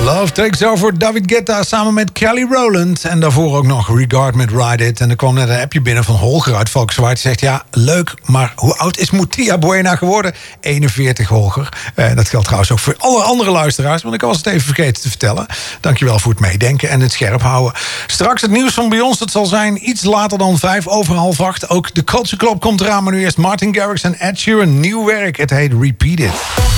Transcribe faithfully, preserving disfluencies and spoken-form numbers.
Love Takes Over, David Guetta samen met Kelly Rowland. En daarvoor ook nog Regard met Ride It. En er kwam net een appje binnen van Holger uit Valkenswaard. Die zegt, ja, leuk, maar hoe oud is Mutia Buena geworden? eenenveertig, Holger. En dat geldt trouwens ook voor alle andere luisteraars, want ik was het even vergeten te vertellen. Dankjewel voor het meedenken en het scherp houden. Straks het nieuws van bij ons. Dat zal zijn iets later dan vijf over half acht. Ook de Culture Club komt eraan, maar nu eerst Martin Garrix en Ed Sheeran. Nieuw werk, het heet Repeat It.